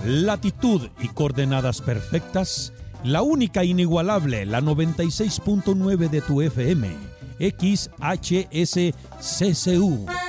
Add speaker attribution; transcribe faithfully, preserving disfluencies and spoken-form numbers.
Speaker 1: latitud y coordenadas perfectas, la única inigualable, la noventa y seis punto nueve de tu F M, X H S C C U.